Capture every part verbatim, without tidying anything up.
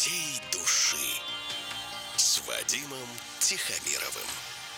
всей души с Вадимом Тихомировым.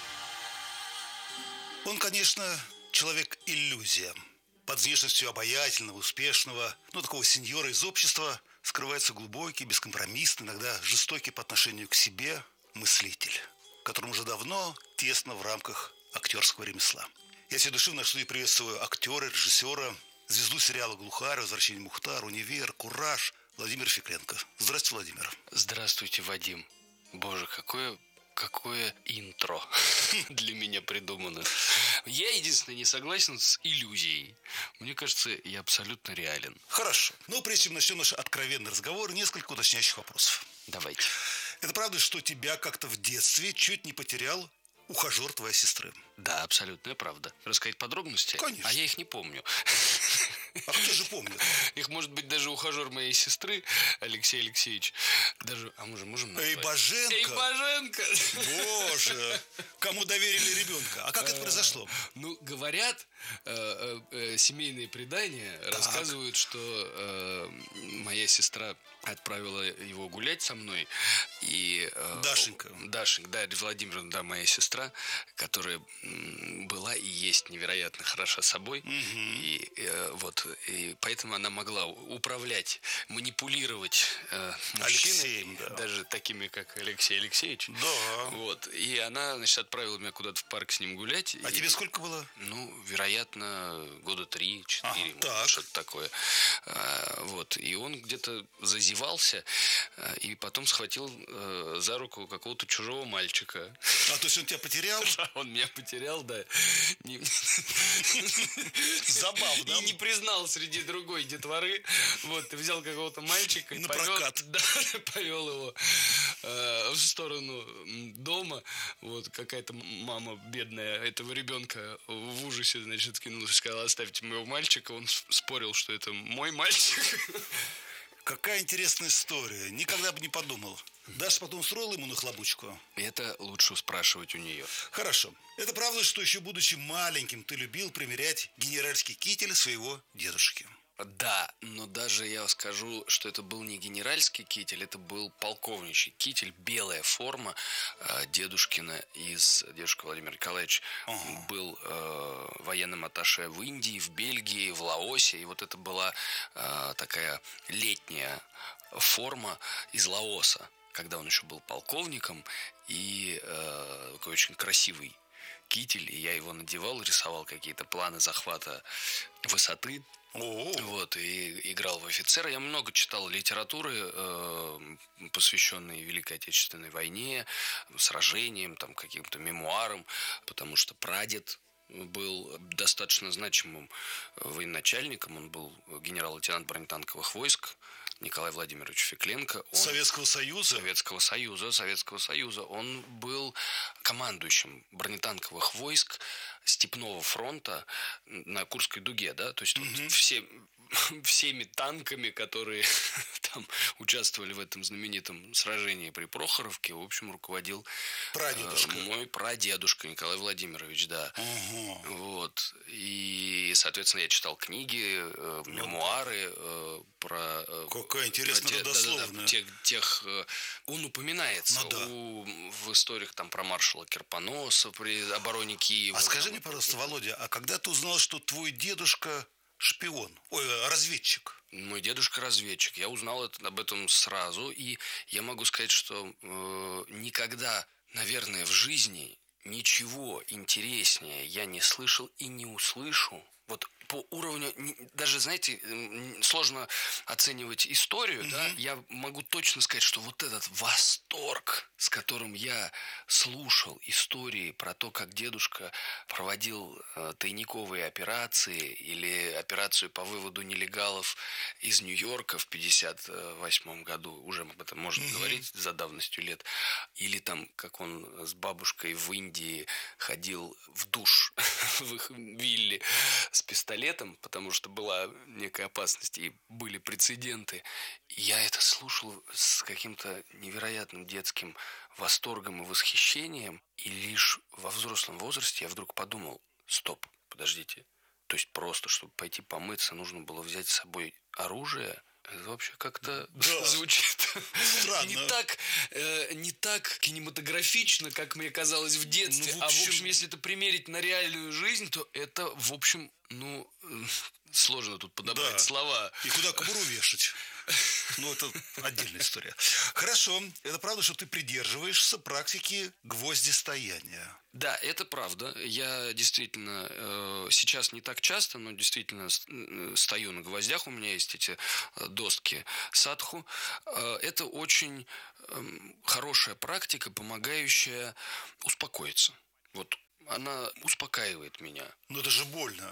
Он, конечно, человек-иллюзия. Под внешностью обаятельного, успешного, ну, такого сеньора из общества скрывается глубокий, бескомпромиссный, иногда жестокий по отношению к себе мыслитель, которому уже давно тесно в рамках актерского ремесла. Я всей души в нашей студии приветствую актера, режиссера, звезду сериала «Глухарь», «Возвращение Мухтара», «Универ», «Кураж» Владимир Фекленко. Здравствуйте, Владимир. Здравствуйте, Вадим. Боже, какое... Какое интро для меня придумано. Я единственное не согласен с иллюзией. Мне кажется, я абсолютно реален. Хорошо. Но прежде чем начнем наш откровенный разговор, несколько уточняющих вопросов. Давайте. Это правда, что тебя как-то в детстве чуть не потерял ухажер твоей сестры? Да, абсолютная правда. Рассказать подробности? Конечно. А я их не помню. А кто же помнит? Их, может быть, даже ухажер моей сестры, Алексей Алексеевич. Даже, а мы же можем назвать? Эйбаженко? Эйбаженко! Боже! Кому доверили ребенка? А как это произошло? Ну, говорят, э, э, семейные предания так. рассказывают, что э, моя сестра отправила его гулять со мной. И, э, Дашенька. Дашенька, да, Владимировна, да, моя сестра, которая была и есть невероятно хороша собой. Угу. И э, вот, и поэтому она могла управлять, манипулировать э, мужчинами, да. Даже такими, как Алексей Алексеевич. Да. Вот. И она, значит, отправила меня куда-то в парк с ним гулять. А и, тебе сколько было? Ну, вероятно, года три-четыре, ага, что-то такое. А, вот. И он где-то зазевался, а, и потом схватил а, за руку какого-то чужого мальчика. А то есть он тебя потерял? Он меня потерял, да. Забавно. И не признал среди другой детворы. Вот, ты взял какого-то мальчика и на повел, прокат. Да, повел его э, в сторону дома. Вот, какая-то мама бедная этого ребенка в ужасе, значит, скинулась и сказала: оставьте моего мальчика. Он спорил, что это мой мальчик. Какая интересная история. Никогда бы не подумал. Даша потом устроила ему нахлобучку? Это лучше спрашивать у нее. Хорошо. Это правда, что еще будучи маленьким, ты любил примерять генеральский китель своего дедушки? Да, но даже я скажу, что это был не генеральский китель, это был полковничий китель, белая форма э, дедушкина из... Дедушка Владимир Николаевич uh-huh. был э, военным атташе в Индии, в Бельгии, в Лаосе. И вот это была э, такая летняя форма из Лаоса, когда он еще был полковником, и э, такой очень красивый китель, и я его надевал, рисовал какие-то планы захвата высоты. Oh. Вот, и играл в офицера. Я много читал литературы, э, посвященной Великой Отечественной войне, сражениям, там, каким-то мемуарам, потому что прадед был достаточно значимым военачальником. Он был генерал-лейтенант бронетанковых войск Николай Владимирович Фекленко. Он... Советского Союза? Советского Союза, Советского Союза. Он был командующим бронетанковых войск Степного фронта на Курской дуге, да, то есть mm-hmm. вот все, всеми танками, которые там участвовали в этом знаменитом сражении при Прохоровке, в общем, руководил прадедушка. Э, мой прадедушка Николай Владимирович, да. Uh-huh. Вот. И, соответственно, я читал книги, э, мемуары э, про... Э, Какая интересная родословная. Да, да, да, тех, тех, э, он упоминается ну, да. у, в историях там про маршала Кирпоносова при обороне Киева. А скажи мне, пожалуйста, Володя, а когда ты узнал, что твой дедушка шпион, ой, разведчик? Мой дедушка разведчик. Я узнал это, об этом сразу, и я могу сказать, что э, никогда, наверное, в жизни ничего интереснее я не слышал и не услышу. Вот по уровню, даже, знаете, сложно оценивать историю, mm-hmm. да, я могу точно сказать, что вот этот восторг, с которым я слушал истории про то, как дедушка проводил э, тайниковые операции или операцию по выводу нелегалов из Нью-Йорка в пятьдесят восьмом году, уже об этом можно mm-hmm. говорить за давностью лет, или там, как он с бабушкой в Индии ходил в душ в их вилле с пистолетом, потому что была некая опасность и были прецеденты. Я это слушал с каким-то невероятным детским восторгом и восхищением, и лишь во взрослом возрасте я вдруг подумал: стоп, подождите, то есть просто, чтобы пойти помыться, нужно было взять с собой оружие? Это вообще как-то да. звучит Странно. не так, э, не так кинематографично, как мне казалось в детстве. Ну, в А в общем- общем, если это примерить на реальную жизнь, то это, в общем, ну, э, сложно тут подобрать Да. слова. И куда кобуру вешать? Ну, это отдельная история. Хорошо. Это правда, что ты придерживаешься практики гвоздистояния? Да, это правда. Я действительно э, сейчас не так часто, но действительно с- э, стою на гвоздях. У меня есть эти э, доски садху. Э, это очень эм, хорошая практика, помогающая успокоиться. Вот она успокаивает меня. Но это же больно.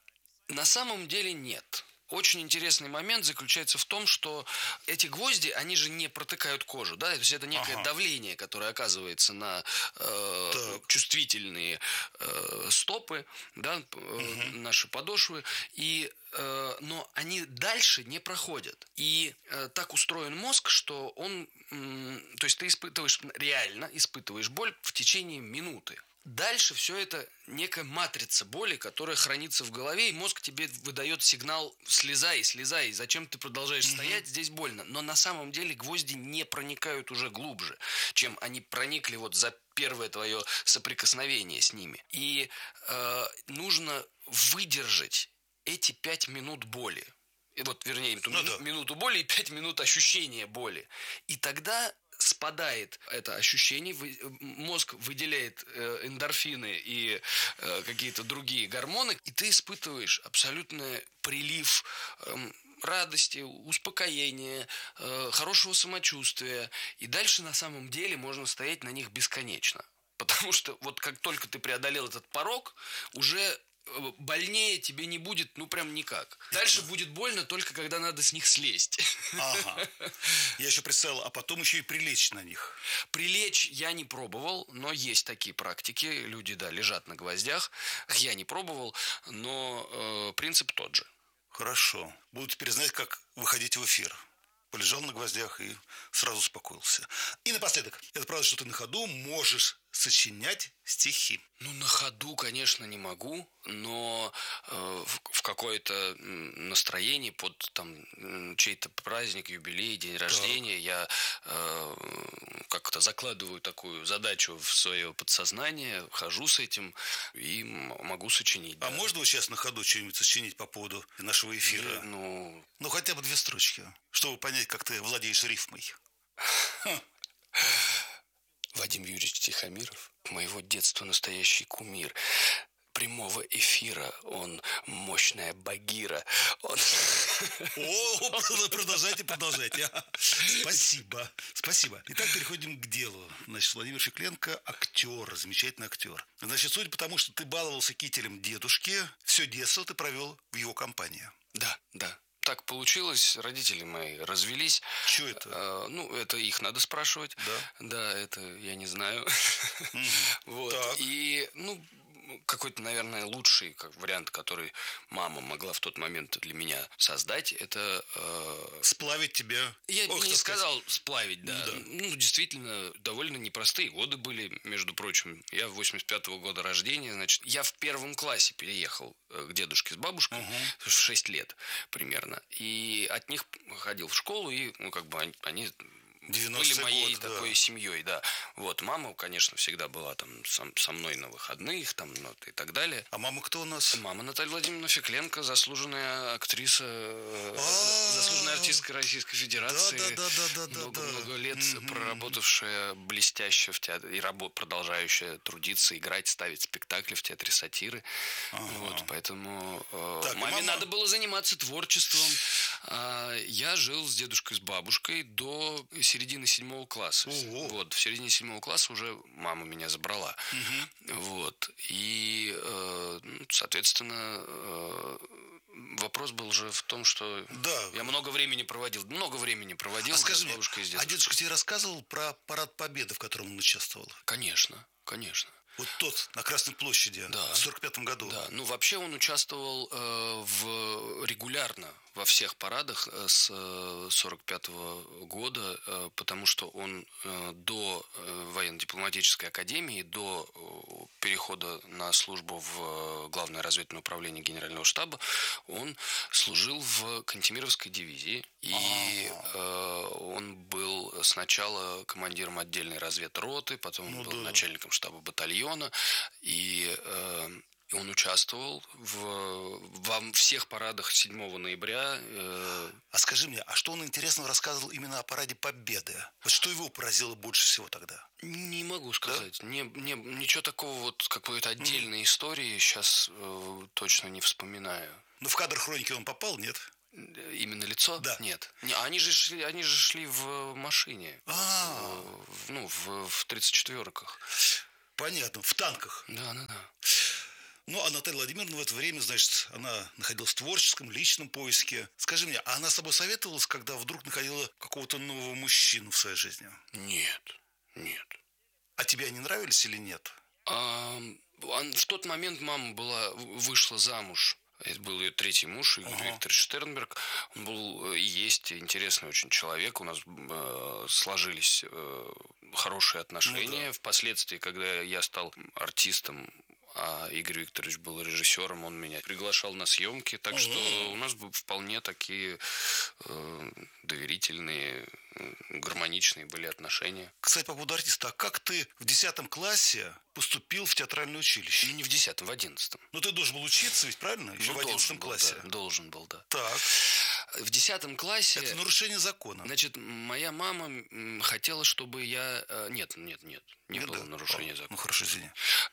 На самом деле нет. Очень интересный момент заключается в том, что эти гвозди, они же не протыкают кожу, да, то есть это некое Ага. давление, которое оказывается на э, Так. чувствительные э, стопы, да, п- э, наши подошвы, и э, но они дальше не проходят. И э, так устроен мозг, что он, м, то есть ты испытываешь, реально испытываешь боль в течение минуты. Дальше все это некая матрица боли, которая хранится в голове, и мозг тебе выдает сигнал «слезай, слезай, зачем ты продолжаешь стоять, здесь больно». Но на самом деле гвозди не проникают уже глубже, чем они проникли вот за первое твое соприкосновение с ними. И э, нужно выдержать эти пять минут боли. И вот, вернее, эту Ну мину- да. минуту боли и пять минут ощущения боли. И тогда спадает это ощущение, вы- мозг выделяет э, эндорфины и э, какие-то другие гормоны, и ты испытываешь абсолютный прилив эм, радости, успокоения, э, хорошего самочувствия. И дальше на самом деле можно стоять на них бесконечно. Потому что вот как только ты преодолел этот порог, уже э, больнее тебе не будет, ну прям никак. Дальше будет больно только когда надо с них слезть. Ага. Я еще представил, а потом еще и прилечь на них. Прилечь я не пробовал, но есть такие практики. Люди, да, лежат на гвоздях. Я не пробовал, но э, принцип тот же. Хорошо. Буду теперь знать, как выходить в эфир. Полежал на гвоздях и сразу успокоился. И напоследок. Это правда, что ты на ходу можешь сочинять стихи. Ну, на ходу, конечно, не могу, но э, в, в какое-то м, настроении под там м, чей-то праздник, юбилей, день рождения я э, как-то закладываю такую задачу в свое подсознание, хожу с этим и м- могу сочинить. А да. можно вот сейчас на ходу что-нибудь сочинить по поводу нашего эфира? И, ну, Ну, хотя бы две строчки, чтобы понять, как ты владеешь рифмой. Вадим Юрьевич Тихомиров, моего детства настоящий кумир. Прямого эфира он мощная багира. Он... О, продолжайте, продолжайте. А, Спасибо, спасибо. Итак, переходим к делу. Значит, Владимир Шекленко – актер, замечательный актер. Значит, судя по тому, что ты баловался кителем дедушки, все детство ты провел в его компании. Да, да. Так получилось, родители мои развелись. Чё это? А, ну, это их надо спрашивать. Да? Да, это я не знаю. Вот. Так. И, ну, какой-то, наверное, лучший как вариант, который мама могла в тот момент для меня создать, это... э, Сплавить тебя. Я Ох, не так сказать. сказал сплавить, да. Ну да. Ну, действительно, довольно непростые годы были, между прочим. Я восемьдесят пятого года рождения, значит, я в первом классе переехал э, к дедушке с бабушкой в шесть лет примерно. И от них ходил в школу, и, ну, как бы они... они были девяностый моей год, да. такой семьей, да. Вот, мама, конечно, всегда была там со, со мной на выходных, там, ну, и так далее. А мама кто у нас? Мама Наталья Владимировна Фекленко, заслуженная актриса, э, А, заслуженная артистка Российской Федерации. Да-да-да-да-да-да. Много-много лет проработавшая блестяще в театре и рабо- продолжающая трудиться, играть, ставить спектакли в театре сатиры. Вот, поэтому э, Так, и маме мама- надо было заниматься творчеством. А я жил с дедушкой, с бабушкой до середины седьмого класса. Ого. Вот, в середине седьмого класса уже мама меня забрала. Вот. И, э, ну, соответственно, э, вопрос был же в том, что Да. я много времени проводил. Много времени проводил А да, скажи с мне, бабушкой и с а дедушкой. дедушка тебе рассказывал про парад Победы, в котором он участвовал? Конечно, конечно. Вот тот, на Красной площади, Да. в сорок пятом году. Да, ну вообще он участвовал э, в, регулярно во всех парадах э, с э, сорок пятого года, э, потому что он э, до э, военно-дипломатической академии, до э, перехода на службу в э, Главное разведывательное управление Генерального штаба, он служил в Кантемировской дивизии. И э, он был сначала командиром отдельной разведроты, потом Ну был да. начальником штаба батальона, и э, он участвовал в, во всех парадах седьмого ноября. Э, А скажи мне, а что он интересного рассказывал именно о параде Победы? Вот что его поразило больше всего тогда? Не могу сказать. Не, не, ничего такого вот какой-то отдельной истории сейчас э, точно не вспоминаю. Ну, в кадр хроники он попал, нет? Именно лицо? Да. Нет. Не, они же шли, они же шли в машине. А. В, ну, в, в тридцать четвёрках. Понятно, в танках. Да, да, да. Ну, а Наталья Владимировна в это время, значит, она находилась в творческом, личном поиске. Скажи мне, а она с собой советовалась, когда вдруг находила какого-то нового мужчину в своей жизни? Нет, нет. А тебе они нравились или нет? А, в тот момент мама была, вышла замуж. Это был ее третий муж, Игорь Ага. Викторович Штернберг. Он был и есть интересный очень человек. У нас э, сложились э, хорошие отношения. Ну да. Впоследствии, когда я стал артистом, а Игорь Викторович был режиссером, он меня приглашал на съемки. Так Ага. что у нас вполне такие э, доверительные, гармоничные были отношения. Кстати, по поводу артиста, а как ты в десятом классе поступил в театральное училище? Ну, не в десятом, в одиннадцатом. Ну, ты должен был учиться ведь, правильно? Еще Ну, в одиннадцатом должен был, классе. да, должен был, да. Так, В десятом классе... это нарушение закона. Значит, моя мама м, хотела, чтобы я... э, Нет, нет, нет, не Нет, было да? нарушения А, закона. Ну, хорошо, извини.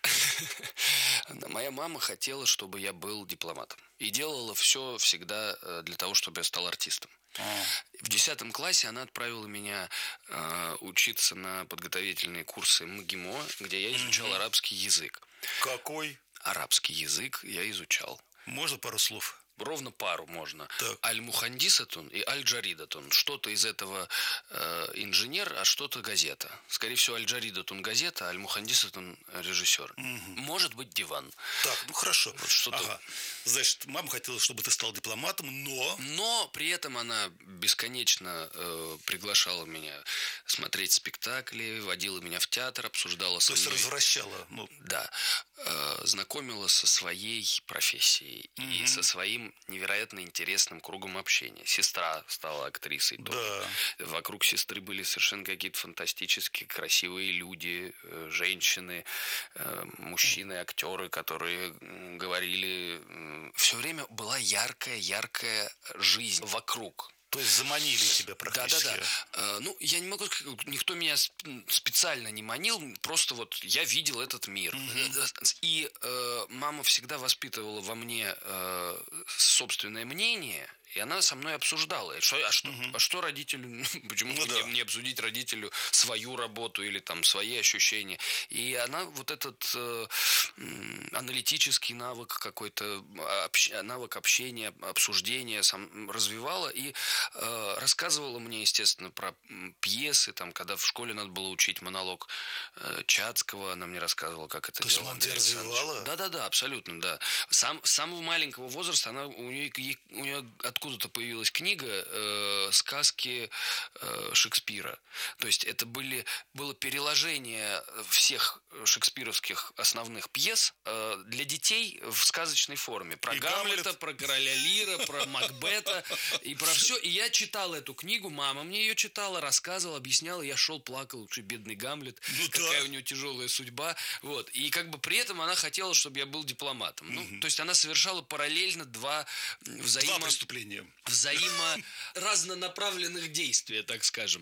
Моя мама хотела, чтобы я был дипломатом. И делала все всегда э, для того, чтобы я стал артистом. А, В десятом классе она отправила меня э, учиться на подготовительные курсы МГИМО, где я изучал арабский язык. какой? Арабский язык я изучал. Можно пару слов? Ровно пару можно. Так. Аль-Мухандисатун и Аль-Джаридатун. Что-то из этого э, инженер, а что-то газета. Скорее всего, Аль-Джаридатун газета, а Аль-Мухандисатун режиссер. Может быть, диван. Так, ну хорошо. Вот что-то. Ага. Значит, мама хотела, чтобы ты стал дипломатом, но... Но при этом она бесконечно э, приглашала меня смотреть спектакли, водила меня в театр, обсуждала со То есть мной. развращала. Ну, Да, э, знакомила со своей профессией и со своим невероятно интересным кругом общения. Сестра стала актрисой тоже. да. Вокруг сестры были совершенно какие-то фантастически красивые люди, э, женщины, э, мужчины, актеры, которые м, говорили. Все время была яркая, яркая жизнь вокруг. То есть заманили тебя Да, практически. да, да. Ну, я не могу сказать, никто меня специально не манил, просто вот я видел этот мир. И э, мама всегда воспитывала во мне э, собственное мнение, и она со мной обсуждала. Что, а, что, а что родителю, почему Ну бы да. не, не обсудить родителю свою работу или там свои ощущения? И она вот этот э, м, аналитический навык какой-то, общ, навык общения, обсуждения сам развивала и э, рассказывала мне, естественно, про пьесы, там, когда в школе надо было учить монолог э, Чацкого, она мне рассказывала, как это То есть делал она тебя Андрей Александрович. развивала? Да-да-да, абсолютно, да. Сам, с самого маленького возраста она, у нее, у нее откуда-то появилась книга э, сказки э, Шекспира. То есть это были, было переложение всех шекспировских основных пьес э, для детей в сказочной форме. Про И Гамлета, Гамлет. про короля Лира, про Макбета и про все. И я читал эту книгу, мама мне ее читала, рассказывала, объясняла, я шел, плакал, что бедный Гамлет, Ну какая да. у него тяжелая судьба. Вот. И как бы при этом она хотела, чтобы я был дипломатом. Ну, то есть она совершала параллельно два взаимо... Два преступления. взаимо разнонаправленных действия, так скажем.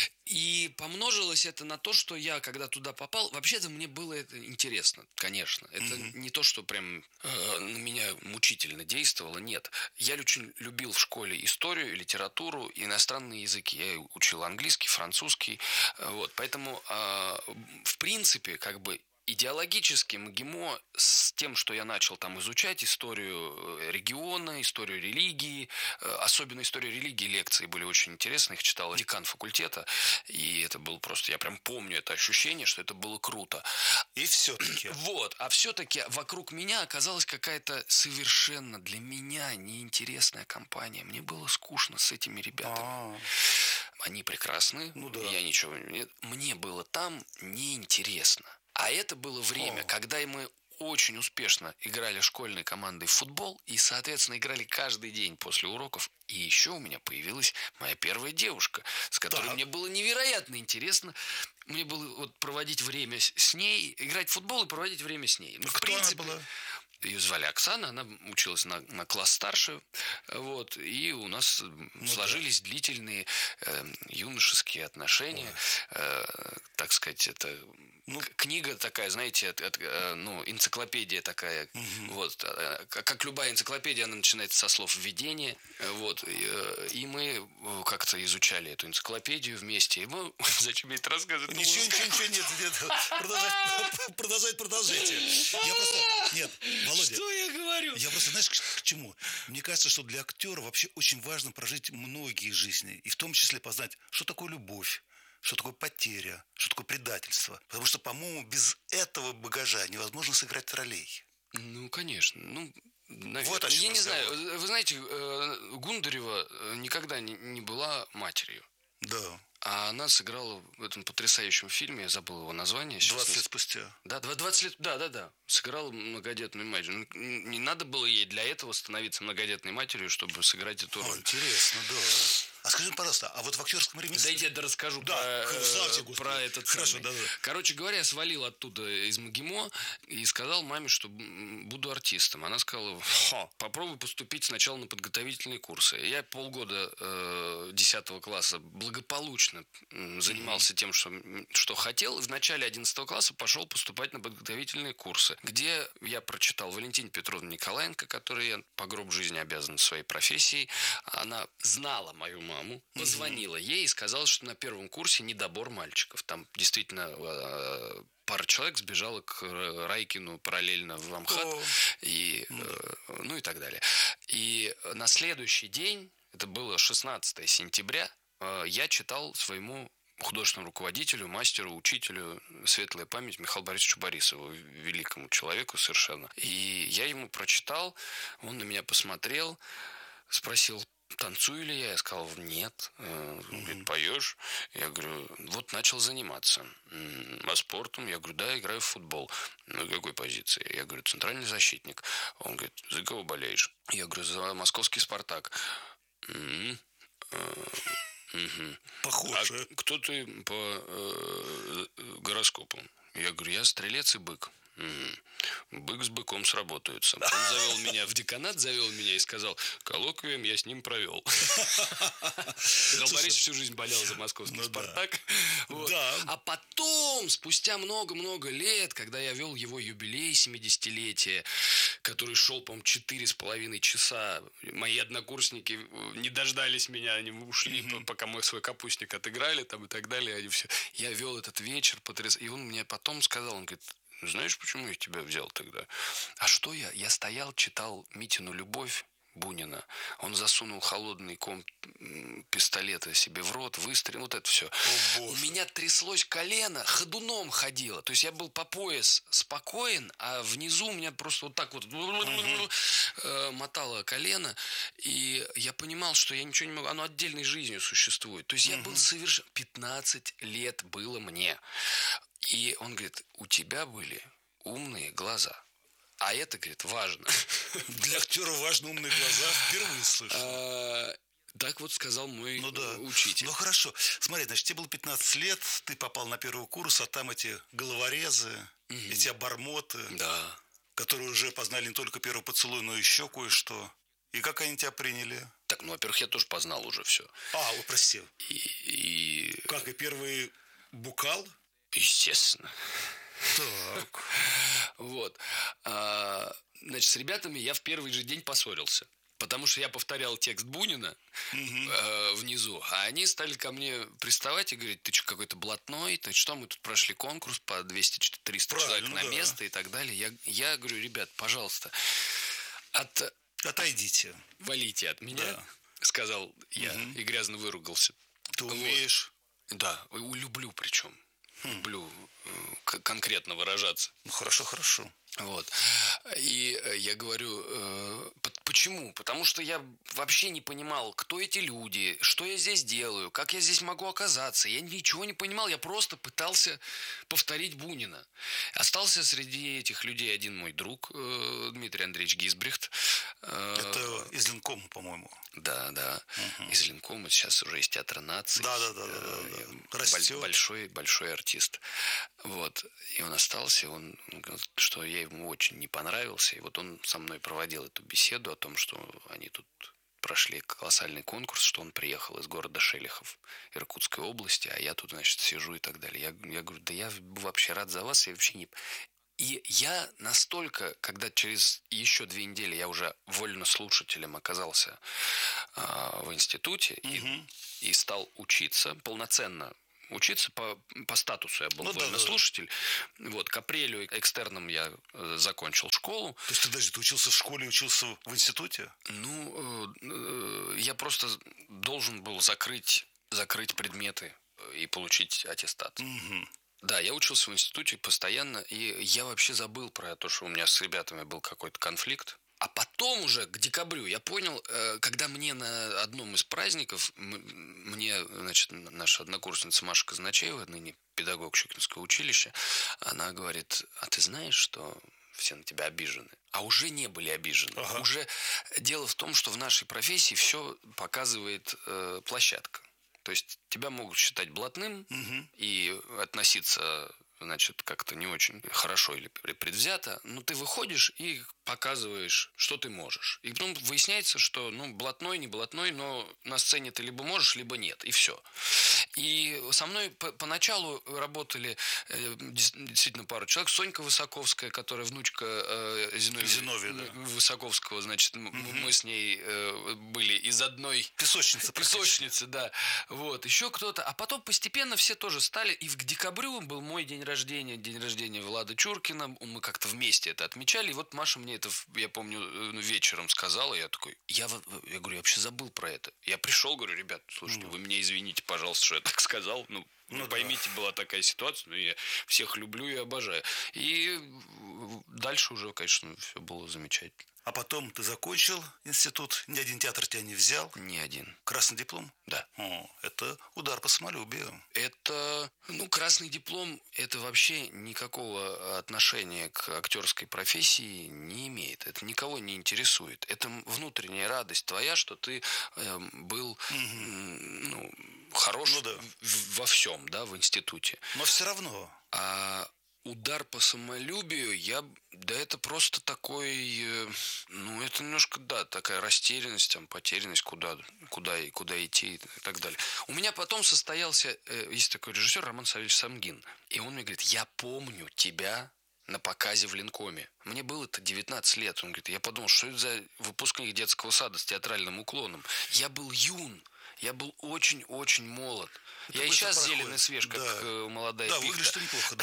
И помножилось это на то, что я, когда туда попал, вообще-то мне было это интересно, конечно. Это mm-hmm. не то, что прям э, на меня мучительно действовало, нет. Я очень любил в школе историю, литературу, иностранные языки. Я учил английский, французский. Вот. Поэтому, э, в принципе, как бы идеологически МГИМО с тем, что я начал там изучать историю региона, историю религии, особенно историю религии, лекции были очень интересные, их читал декан факультета, и это было просто, я прям помню это ощущение, что это было круто. И все-таки. Вот, а все-таки вокруг меня оказалась какая-то совершенно для меня неинтересная компания. Мне было скучно с этими ребятами. А-а-а. Они прекрасны, Ну да. я ничего не... Мне было там неинтересно. А это было время, О. когда мы очень успешно играли школьной командой в футбол и, соответственно, играли каждый день после уроков. И еще у меня появилась моя первая девушка, с которой Так. мне было невероятно интересно. Мне было вот проводить время с с ней, играть в футбол и проводить время с ней. Ну, в Кто она принципе, была? ее звали Оксана, она училась на, на класс старше, вот, и у нас Ну сложились длительные э, юношеские отношения, э, так сказать, это Ну. к- книга такая, знаете, от- от, э, ну, энциклопедия такая, вот, э, как как любая энциклопедия, она начинается со слов введения, э, вот, и, э, и мы э, как-то изучали эту энциклопедию вместе, и мы, зачем я это рассказываю? Ничего, ничего, ничего, нет, нет. Продолжать, продолжать, продолжайте. Я просто, нет, Володя, Что я говорю? я просто, знаешь, к, к чему? Мне кажется, что для актера вообще очень важно прожить многие жизни, и в том числе познать, что такое любовь, что такое потеря, что такое предательство. Потому что, по-моему, без этого багажа невозможно сыграть ролей. Ну, конечно. Ну, наверное. Вот о чем Я не знаю. разговор. Вы знаете, э, Гундарева э, никогда не, не была матерью. Да, А она сыграла в этом потрясающем фильме, я забыл его название. сейчас двадцать не- лет спустя. Да, два- двадцать лет, да, да, да. Сыграла многодетную мать. Ну, не надо было ей для этого становиться многодетной матерью, чтобы сыграть эту О, роль. интересно, да. А скажи, пожалуйста, а вот в актерском ремесле... Дайте я расскажу Да, про, х- э, слава тебе, Господи. про этот Хорошо, самый. да-да. Короче говоря, я свалил оттуда из МГИМО и сказал маме, что м, буду артистом. Она сказала, «Хо, попробуй поступить сначала на подготовительные курсы. Я полгода э, десятого класса благополучно м, занимался тем, что, м, что хотел. И в начале одиннадцатого класса пошел поступать на подготовительные курсы, где я прочитал Валентине Петровне Николаенко, которой я по гроб жизни обязан своей профессией. Она знала мою маму, позвонила ей и сказала, что на первом курсе недобор мальчиков. Там действительно э, пара человек сбежала к Райкину параллельно в Амхат, О. и, э, ну и так далее. И на следующий день, это было шестнадцатого сентября, э, я читал своему художественному руководителю, мастеру, учителю, светлая память, Михаилу Борисовичу Борисову, великому человеку совершенно. И я ему прочитал, он на меня посмотрел, спросил, танцую ли я? Я сказал, нет. Он говорит, поешь? Я говорю, вот начал заниматься. «М, а спортом? Я говорю, да, играю в футбол. На какой позиции? Я говорю, центральный защитник. Он говорит, за кого болеешь? Я говорю, за московский «Спартак». «М, э, мгм. Похоже. А кто ты по э, гороскопу? Я говорю, я стрелец и бык. М, Бык с быком сработаются. Он завел меня в деканат, завел меня и сказал, коллоквиум я с ним провел. Михаил Борисович всю жизнь болел за московский Ну да. «Спартак». Вот. Да. А потом, спустя много-много лет, когда я вел его юбилей семидесятилетия, который шел, по-моему, четыре с половиной часа, мои однокурсники не дождались меня, они ушли, по- пока мы свой капустник отыграли там и так далее. Они все... Я вел этот вечер, потряс... и он мне потом сказал, он говорит, знаешь, почему я тебя взял тогда? А что я? Я стоял, читал Митину «Любовь» Бунина. Он засунул холодный ком м, пистолета себе в рот, выстрелил, вот это все. О, У Боже. меня тряслось колено, ходуном ходило. То есть я был по пояс спокоен, а внизу у меня просто вот так вот э, мотало колено. И я понимал, что я ничего не могу. Оно отдельной жизнью существует. То есть я был совершенно... пятнадцать лет было мне. И он говорит, у тебя были умные глаза. А это, говорит, важно. Для актера важны умные глаза. Впервые слышу. А, Так вот сказал мой Ну да. учитель. Ну хорошо. Смотри, значит, тебе было пятнадцать лет, ты попал на первый курс, а там эти головорезы, эти обормоты, Да. которые уже познали не только первый поцелуй, но еще кое-что. И как они тебя приняли? Так, ну, во-первых, я тоже познал уже все. А, о, прости. И, и, Как и первый букал? естественно. Так. Вот. А, значит, с ребятами я в первый же день поссорился. Потому что я повторял текст Бунина э, внизу, а они стали ко мне приставать и говорить, ты что, какой-то блатной, ты что, мы тут прошли конкурс по двести-триста человек Правильно, на да. место и так далее. Я, я говорю, ребят, пожалуйста, от, Отойдите. валите от меня, Да. сказал я и грязно выругался. Ты Вот. умеешь. Да, и люблю причем. Люблю э, к- конкретно выражаться. Ну, хорошо, хорошо. Вот. И я говорю, э, почему? Потому что я вообще не понимал, кто эти люди, что я здесь делаю, как я здесь могу оказаться. Я ничего не понимал, я просто пытался повторить Бунина. Остался среди этих людей один мой друг, э, Дмитрий Андреевич Гизбрехт. Э, Это из Ленкома, по-моему. Да, да. Угу. Из Ленкома, сейчас уже из Театра наций. Да, да, да, да, да, да. Растет. Большой, большой артист. Вот. И он остался, он, что я ему очень не понравился. И вот он со мной проводил эту беседу о том, что они тут прошли колоссальный конкурс, что он приехал из города Шелехов, Иркутской области, а я тут, значит, сижу и так далее. Я, я говорю, да я вообще рад за вас, я вообще не... И я настолько, когда через еще две недели я уже вольнослушателем оказался э, в институте угу. и, и стал учиться полноценно, учиться по, по статусу я был ну, вольнослушатель. Да, да. Вот, к апрелю экстерном я э, закончил школу. То есть ты даже ты учился в школе, учился в институте? Ну, э, э, я просто должен был закрыть, закрыть предметы и получить аттестат. Угу. Да, я учился в институте постоянно, и я вообще забыл про то, что у меня с ребятами был какой-то конфликт. А потом уже к декабрю я понял, когда мне на одном из праздников, мне, значит, наша однокурсница Маша Казначеева, ныне педагог Щукинского училища, она говорит, а ты знаешь, что все на тебя обижены? А уже не были обижены. Ага. Уже дело в том, что в нашей профессии все показывает э, площадка. То есть тебя могут считать блатным угу. и относиться, значит, как-то не очень хорошо или предвзято, но ты выходишь и показываешь, что ты можешь. И потом выясняется, что, ну, блатной, не блатной, но на сцене ты либо можешь, либо нет, и все. И со мной по- поначалу работали э, действительно пару человек. Сонька Высоковская, которая внучка э, Зиновия, Зиновия да. Высоковского, значит, угу. мы с ней э, были из одной... Песочницы. Песочницы, да. Вот, еще кто-то. А потом постепенно все тоже стали. И в декабрю был мой день рождения, день рождения Влада Чуркина. Мы как-то вместе это отмечали. И вот Маша мне это, я помню, вечером сказала. Я такой, я, я говорю, я вообще забыл про это. Я пришел, говорю, ребят, слушайте, mm. вы меня извините, пожалуйста, что я так сказал. Ну, ну поймите, да. была такая ситуация. Но я всех люблю и обожаю. И дальше уже, конечно, все было замечательно. А потом ты закончил институт, ни один театр тебя не взял? Ни один. Красный диплом? Да. О, это удар по самолюбию. Это, ну, красный диплом, это вообще никакого отношения к актерской профессии не имеет. Это никого не интересует. Это внутренняя радость твоя, что ты э, был, угу. ну, хорош ну, да. в, во всем, да, в институте. Но все равно. А удар по самолюбию, я, да это просто такой, ну это немножко, да, такая растерянность, там, потерянность, куда, куда, куда идти и так далее. У меня потом состоялся, есть такой режиссер Роман Савельевич Самгин, и он мне говорит, я помню тебя на показе в Ленкоме. Мне было-то девятнадцать лет, он говорит, я подумал, что это за выпускник детского сада с театральным уклоном. Я был юн. Я был очень-очень молод. Это я и сейчас проходит. Зелен и свеж, как да. молодая да, пихта. Да, выглядишь ты неплохо.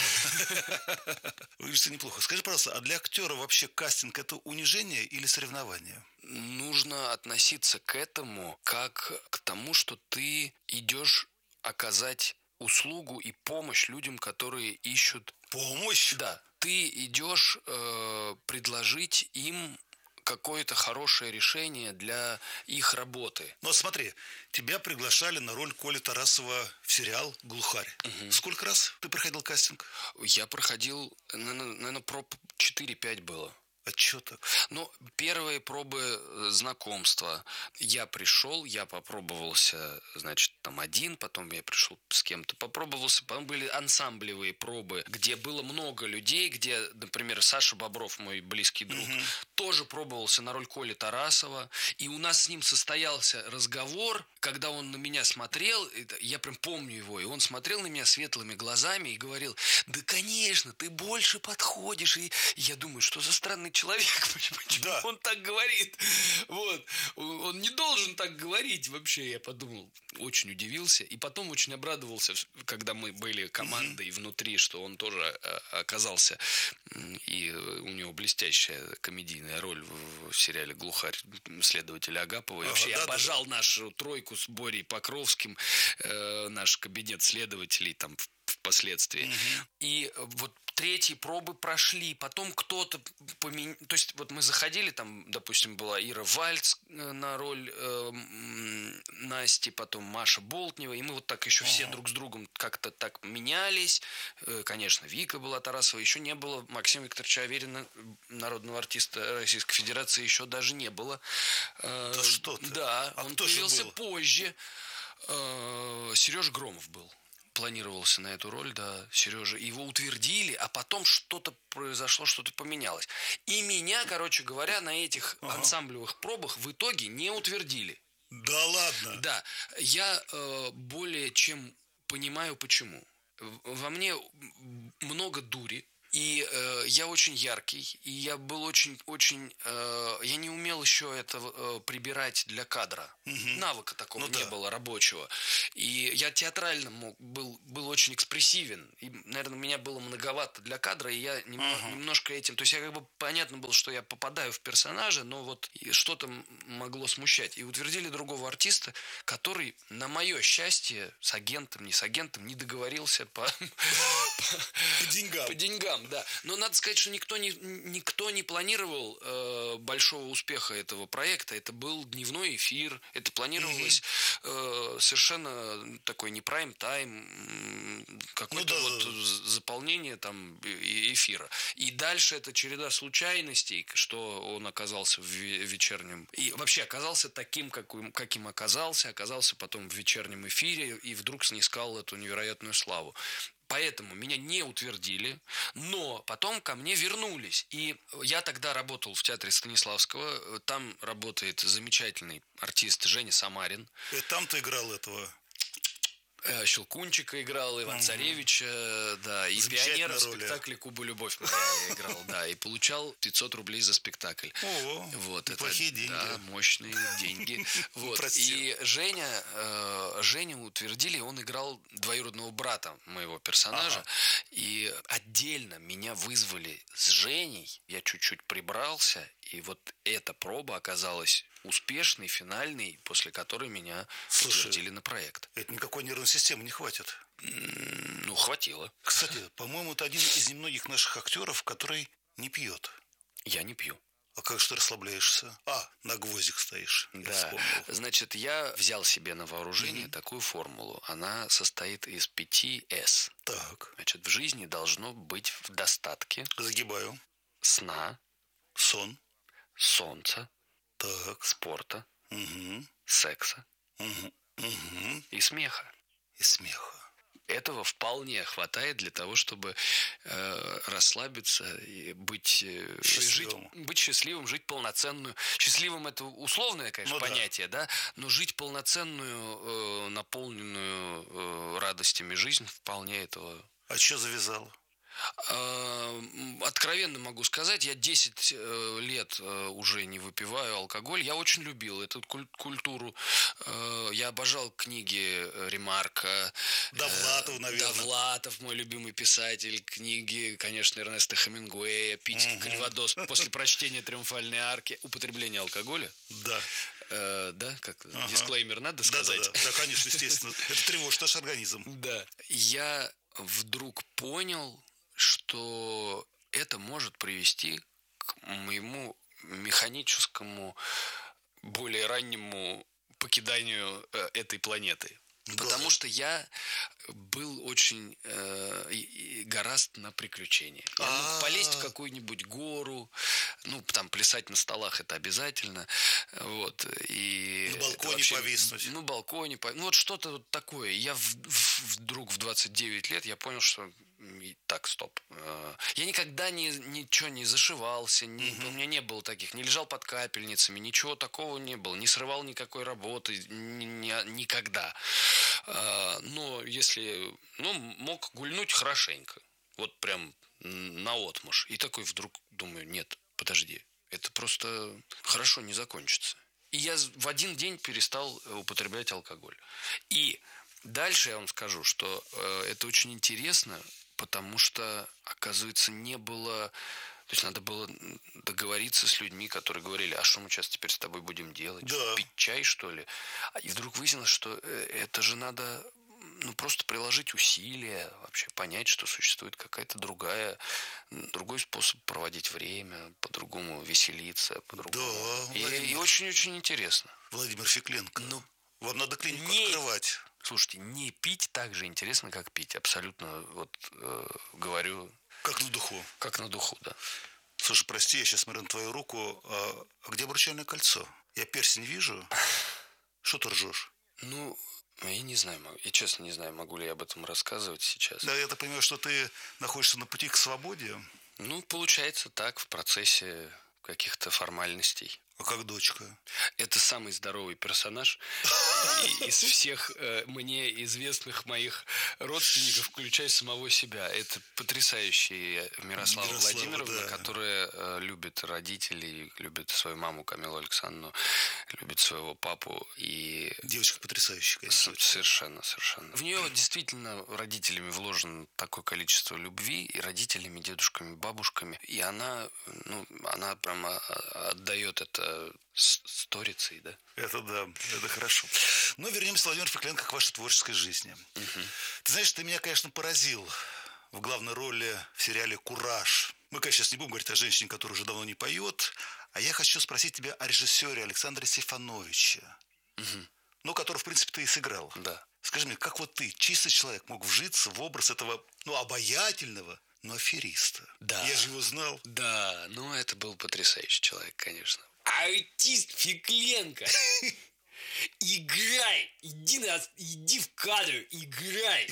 Да. Выглядишь ты неплохо. Скажи, пожалуйста, а для актера вообще кастинг – это унижение или соревнование? Нужно относиться к этому как к тому, что ты идешь оказать услугу и помощь людям, которые ищут... Помощь? Да. Ты идешь э, предложить им какое-то хорошее решение для их работы. Но смотри, тебя приглашали на роль Коли Тарасова в сериал «Глухарь». Угу. Сколько раз ты проходил кастинг? Я проходил, наверное, проб четыре-пять было. А что так? Ну, первые пробы знакомства. Я пришел, я попробовался, значит, там один, потом я пришел с кем-то, попробовался, потом были ансамблевые пробы, где было много людей, где, например, Саша Бобров, мой близкий друг, угу. тоже пробовался на роль Коли Тарасова, и у нас с ним состоялся разговор, когда он на меня смотрел, я прям помню его, и он смотрел на меня светлыми глазами и говорил, да, конечно, ты больше подходишь, и я думаю, что за странный человек, почему да. он так говорит? Вот. Он не должен так говорить вообще, я подумал. Очень удивился. И потом очень обрадовался, когда мы были командой mm-hmm. внутри, что он тоже оказался. И у него блестящая комедийная роль в сериале «Глухарь» следователя Агапова. И вообще ага, я да, обожал да, да. нашу тройку с Борей Покровским, э, наш кабинет следователей там в впоследствии. Угу. И вот третьи пробы прошли, потом кто-то поменял. То есть вот мы заходили, там, допустим, была Ира Вальц на роль э, Насти, потом Маша Болтнева, и мы вот так еще все друг с другом как-то так менялись. Э, конечно, Вика была Тарасова, еще не было Максима Викторовича Аверина, народного артиста Российской Федерации, еще даже не было. Э, да что ты? Да, а он появился позже. Э, Сережа Громов был. Планировался на эту роль, да, Сережа. Его утвердили, а потом что-то произошло, что-то поменялось. И меня, короче говоря, на этих ага. ансамблевых пробах в итоге не утвердили. Да ладно? Да. Я э, более чем понимаю, почему. Во мне много дури. И э, я очень яркий, и я был очень, очень, э, я не умел еще это э, прибирать для кадра. Угу. Навыка такого ну, не да. было рабочего. И я театрально мог, был, был очень экспрессивен. И, наверное, меня было многовато для кадра, и я немного, угу. немножко этим... То есть я как бы понятно было, что я попадаю в персонажа, но вот что-то могло смущать. И утвердили другого артиста, который, на мое счастье, с агентом, не с агентом, не договорился по... По деньгам. По деньгам. Да, но надо сказать, что никто не, никто не планировал э, большого успеха этого проекта. Это был дневной эфир, это планировалось э, совершенно такой не прайм-тайм, какое-то ну, да, вот да. заполнение там эфира. И дальше это череда случайностей, что он оказался в вечернем... И вообще оказался таким, каким, каким оказался, оказался потом в вечернем эфире и вдруг снискал эту невероятную славу. Поэтому меня не утвердили, но потом ко мне вернулись. И я тогда работал в театре Станиславского. Там работает замечательный артист Женя Самарин. И там ты играл этого... Щелкунчика играл, Иван угу. Царевича, да, и пионера в спектакле «Куба любовь» моя играл, да, и получал пятьсот рублей за спектакль. Ого, вот, неплохие это, деньги. Да, мощные деньги. Вот. И Женя, э, Женю утвердили, он играл двоюродного брата моего персонажа, ага. и отдельно меня вызвали с Женей, я чуть-чуть прибрался, и вот эта проба оказалась успешной, финальной, после которой меня Слушай, утвердили на проект. Это никакой нервной системы не хватит. Ну, хватило. Кстати, по-моему, это один из немногих наших актеров, который не пьет. Я не пью. А как же ты расслабляешься? А, на гвоздик стоишь. Да. Значит, я взял себе на вооружение mm-hmm. такую формулу. Она состоит из пяти «С». Так. Значит, в жизни должно быть в достатке. Загибаю. Сна. Сон. Солнца. Так. Спорта. Угу. Секса. Угу. Угу. И смеха. И смеха. Этого вполне хватает для того, чтобы э, расслабиться и быть, э, жить, быть счастливым, жить полноценную. Счастливым это условное, конечно, ну, понятие, да. да, но жить полноценную, э, наполненную э, радостями жизнь вполне этого. А что завязало? Откровенно могу сказать, я десять лет уже не выпиваю алкоголь. Я очень любил эту культуру. Я обожал книги Ремарка. Довлатов, наверное. Довлатов, мой любимый писатель. Книги, конечно, Эрнеста Хемингуэя. Пить угу. кальвадос после прочтения «Триумфальной арки». Употребление алкоголя. Да. Э, да, как ага. дисклеймер надо сказать. Да, да, да. да, конечно, естественно. Это тревожит наш организм. Да. Я вдруг понял, что это может привести к моему механическому, более раннему покиданию э, этой планеты. Да. Потому что я был очень э, гораст на приключения. Я мог полезть в какую-нибудь гору, ну, там, плясать на столах это обязательно. Вот, и на балконе вообще, повиснуть. На балконе, ну, вот что-то вот такое. Я в, в, вдруг в двадцать девять лет я понял, что так, стоп. Я никогда не, ничего не зашивался, не, угу. у меня не было таких, не лежал под капельницами, ничего такого не было, не срывал никакой работы, ни, ни, никогда. Но если, ну, мог гульнуть хорошенько, вот прям наотмашь. И такой вдруг думаю, нет, подожди, это просто хорошо не закончится. И я в один день перестал употреблять алкоголь. И дальше я вам скажу, что это очень интересно, потому что, оказывается, не было... То есть надо было договориться с людьми, которые говорили, а что мы сейчас теперь с тобой будем делать? Да. Пить чай, что ли? И вдруг выяснилось, что это же надо ну, просто приложить усилия, вообще понять, что существует какая-то другая, другой способ проводить время, по-другому веселиться, по-другому. Да, и, Владимир. и очень-очень интересно. Владимир Фекленко, Ну, вам надо клинику не- открывать. Слушайте, не пить так же интересно, как пить. Абсолютно, вот, э, говорю, Как на духу. как на духу, да. Слушай, прости, я сейчас смотрю на твою руку. А, а где обручальное кольцо? Я перстень вижу. Что ты ржешь? Ну, я не знаю, могу- я честно не знаю, могу ли я об этом рассказывать сейчас. Да, я так понимаю, что ты находишься на пути к свободе. Ну, получается так, в процессе каких-то формальностей. А как дочка? Это самый здоровый персонаж и- из всех э, мне известных моих родственников, включая самого себя. Это потрясающая Мирослава, Мирослава, Владимировна, да. которая э, любит родителей, любит свою маму Камилу Александровну, любит своего папу и Девочка потрясающая, С- конечно. Совершенно, совершенно. В нее действительно родителями вложено такое количество любви, и родителями, дедушками, бабушками. И она, ну, она прямо а, отдает это с- сторицей, да? Это да, это хорошо. Но вернемся, Владимир Фекленко, к вашей творческой жизни. Ты знаешь, ты меня, конечно, поразил в главной роли в сериале «Кураж». Мы, конечно, сейчас не будем говорить о женщине, которая уже давно не поет, а я хочу спросить тебя о режиссере Александре Сефановиче, ну, который, в принципе, ты и сыграл. Да. Скажи мне, как вот ты, чистый человек, мог вжиться в образ этого, ну, обаятельного, но афериста? Да. Я же его знал. Да, ну это был потрясающий человек, конечно. Артист Фекленко! Играй! Иди, на, иди в кадр, играй!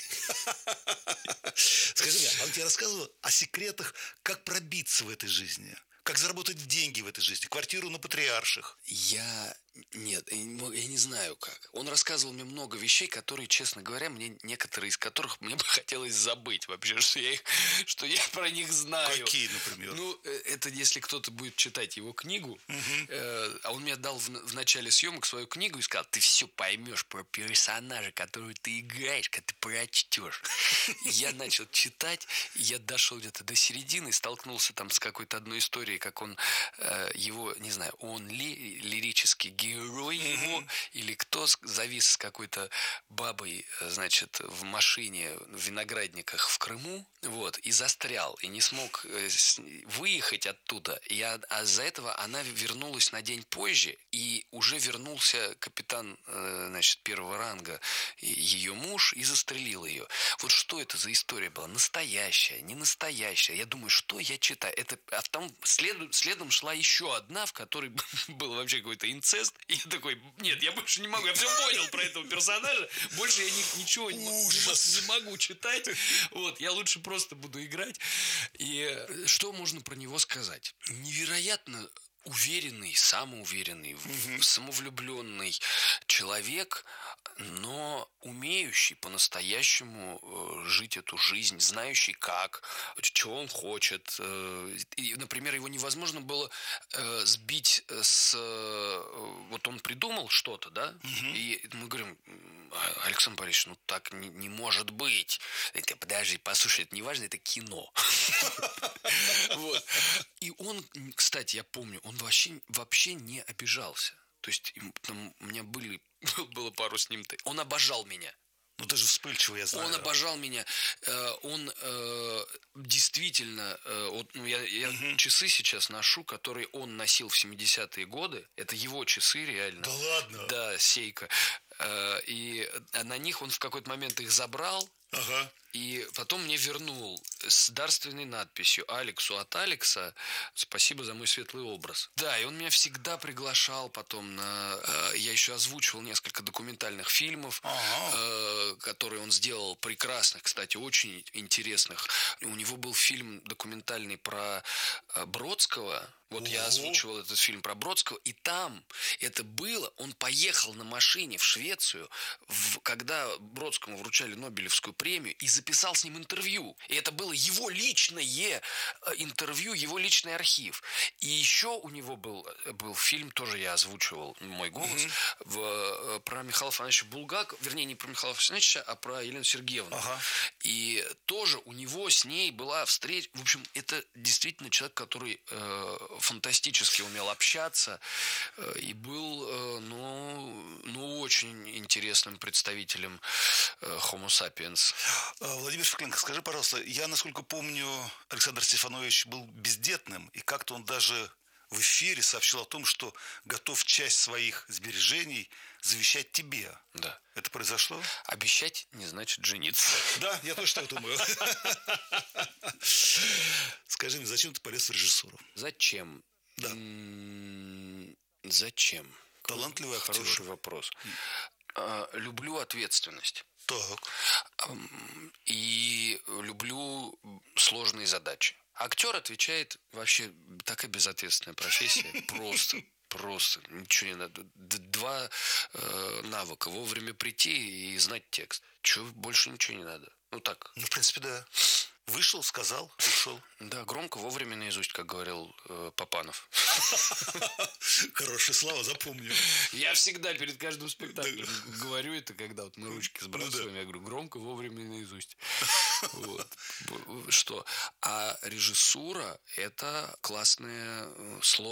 Скажи мне, а он тебе рассказывал о секретах, как пробиться в этой жизни? Как заработать деньги в этой жизни? Квартиру на Патриарших? Я... Нет, я не мо- я не знаю как. Он рассказывал мне много вещей, которые, честно говоря, мне некоторые из которых мне бы хотелось забыть вообще, что я, их, что я про них знаю. Какие, например? Ну, э, это если кто-то будет читать его книгу, э, а он мне дал в, в начале съемок свою книгу и сказал, ты все поймешь про персонажа, который ты играешь, когда ты прочтешь. Я начал читать, и я дошел где-то до середины, столкнулся там с какой-то одной историей, как он э, его, не знаю, он ли лирический герой его, или кто с- завис с какой-то бабой, э, значит, в машине в виноградниках в Крыму, вот, и застрял, и не смог э, с- выехать оттуда. И, а, а из-за этого она вернулась на день позже, и уже вернулся капитан, э, значит, первого ранга, и- ее муж, и застрелил ее. Вот что это за история была? Настоящая, не настоящая. Я думаю, что я читаю? Это, а там следу- следом шла еще одна, в которой был вообще какой-то инцест. И я такой, нет, я больше не могу. Я все понял про этого персонажа. Больше я ни- ничего не, не могу читать. Вот, я лучше просто буду играть. И э, что можно про него сказать? Невероятно уверенный, самоуверенный, в- самовлюбленный человек, но умеющий по-настоящему э, жить эту жизнь, знающий как, чего он хочет. э, И, например, его невозможно было э, сбить с... э, Вот он придумал что-то, да? И мы говорим, «А, Александр Борисович, ну так не, не может быть. Я говорю, подожди, послушай, это не важно, это кино. Вот. И он, кстати, я помню, он вообще, вообще не обижался. То есть им- там у меня были, было пару с ним. Он обожал меня. Ну, ты же вспыльчивый, я знаю. Он обожал меня. Э, Он э, действительно... э, Вот, ну, я я часы сейчас ношу, которые он носил в семидесятые годы. Это его часы, реально. Да ладно? Да, Сейка. Э, И на них он в какой-то момент их забрал. Ага. И потом мне вернул с дарственной надписью «Алексу от Алекса. Спасибо за мой светлый образ». Да, и он меня всегда приглашал потом на... э, Я еще озвучивал несколько документальных фильмов, Ага. э, которые он сделал, прекрасных, кстати, очень интересных. У него был фильм документальный про э, Бродского. Вот я Ого. озвучивал этот фильм про Бродского, и там это было, он поехал на машине в Швецию, в- когда Бродскому вручали Нобелевскую премию и записал с ним интервью. И это было его личное интервью, его личный архив. И еще у него был, был фильм, тоже я озвучивал «Мой голос», mm-hmm. в, про Михаила Афанасьевича Булгакова, вернее, не про Михаила Афанасьевича, а про Елену Сергеевну. Ага. И тоже у него с ней была встреча. В общем, это действительно человек, который э, фантастически умел общаться э, и был, э, ну, ну, очень интересным представителем э, Homo sapiens. Владимир Шверкленко, скажи, пожалуйста, я, насколько помню, Александр Стефанович был бездетным, и как-то он даже в эфире сообщил о том, что готов часть своих сбережений завещать тебе. Да. Это произошло? Обещать не значит жениться. Да, я тоже так думаю. Скажи мне, зачем ты полез в режиссуру? Зачем? Да. Зачем? Талантливый актер. Хороший вопрос. Люблю ответственность. Так. И люблю сложные задачи. Актер отвечает вообще такая безответственная профессия. Просто, просто ничего не надо. Два э, навыка: вовремя прийти и знать текст. Чего, больше ничего не надо. Ну так. Ну, в принципе, да. Вышел, сказал, ушел. Да, громко, вовремя, наизусть, как говорил э, Папанов. Хорошие слова, запомню. Я всегда перед каждым спектаклем говорю это, когда вот мы ручки сбрасываем. Я говорю: громко, вовремя, наизусть. Что? А режиссура – это классное слово.